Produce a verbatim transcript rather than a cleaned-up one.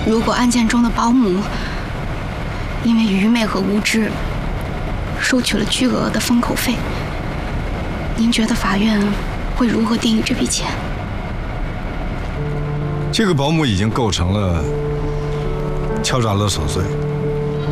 如果案件中的保姆因为愚昧和无知收取了巨额的封口费，您觉得法院会如何定义这笔钱？ 这个保姆已经构成了敲诈勒索罪。